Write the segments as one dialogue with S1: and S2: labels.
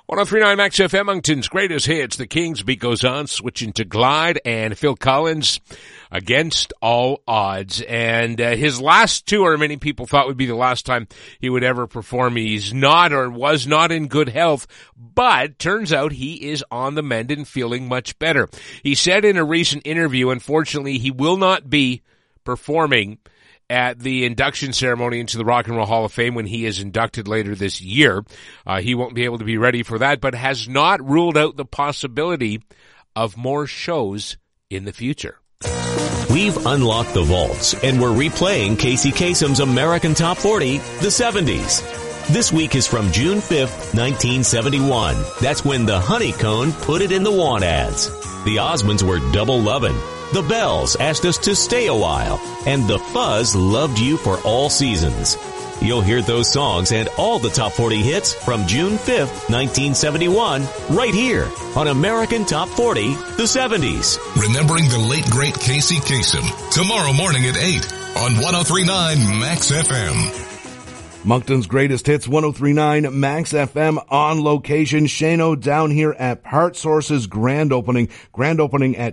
S1: 103.9 Max FM, Moncton's greatest hits. The Kings beat goes on, switching to Glide and Phil Collins against all odds. And his last tour, many people thought would be the last time he would ever perform. He's not or was not in good health, but turns out he is on the mend and feeling much better. He said in a recent interview, unfortunately, he will not be performing at the induction ceremony into the Rock and Roll Hall of Fame when he is inducted later this year. He won't be able to be ready for that, but has not ruled out the possibility of more shows in the future.
S2: We've unlocked the vaults, and we're replaying Casey Kasem's American Top 40, the 70s. This week is from June 5th, 1971. That's when the Honeycomb put it in the want ads. The Osmonds were double lovin'. The Bells asked us to stay a while, and the Fuzz loved you for all seasons. You'll hear those songs and all the top 40 hits from June 5th, 1971, right here on American Top 40, the 70s.
S3: Remembering the late, great Casey Kasem, tomorrow morning at 8 on 103.9 Max FM.
S4: Moncton's greatest hits, 103.9 Max FM on location. Shano down here at Part Source's grand opening at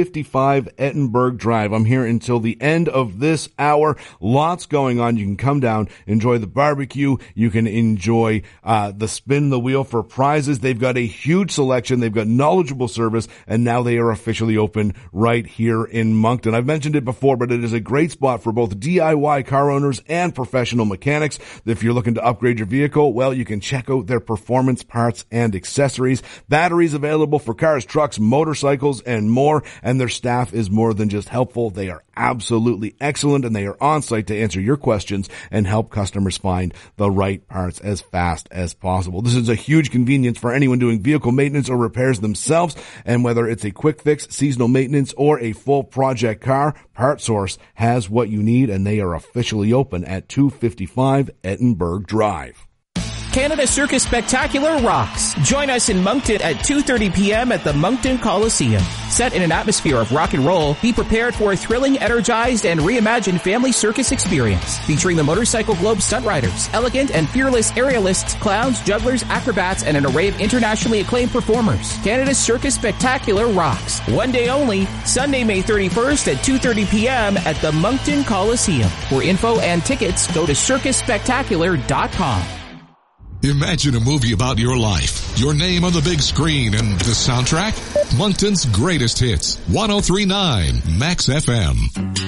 S4: 255 Ettenberg Drive. I'm here until the end of this hour. Lots going on. You can come down, enjoy the barbecue. You can enjoy the spin the wheel for prizes. They've got a huge selection. They've got knowledgeable service, and now they are officially open right here in Moncton. I've mentioned it before, but it is a great spot for both DIY car owners and professional mechanics. If you're looking to upgrade your vehicle, well, you can check out their performance parts and accessories. Batteries available for cars, trucks, motorcycles, and more. And their staff is more than just helpful. They are absolutely excellent, and they are on site to answer your questions and help customers find the right parts as fast as possible. This is a huge convenience for anyone doing vehicle maintenance or repairs themselves. And whether it's a quick fix, seasonal maintenance, or a full project car, Part Source has what you need, and they are officially open at 255 Ettenberg Drive.
S5: Canada Circus Spectacular rocks. Join us in Moncton at 2:30 p.m. at the Moncton Coliseum. Set in an atmosphere of rock and roll, be prepared for a thrilling, energized, and reimagined family circus experience. Featuring the Motorcycle Globe stunt riders, elegant and fearless aerialists, clowns, jugglers, acrobats, and an array of internationally acclaimed performers. Canada Circus Spectacular rocks. One day only, Sunday, May 31st at 2:30 p.m. at the Moncton Coliseum. For info and tickets, go to circusspectacular.com.
S3: Imagine a movie about your life, your name on the big screen, and the soundtrack? Moncton's greatest hits, 103.9 Max FM.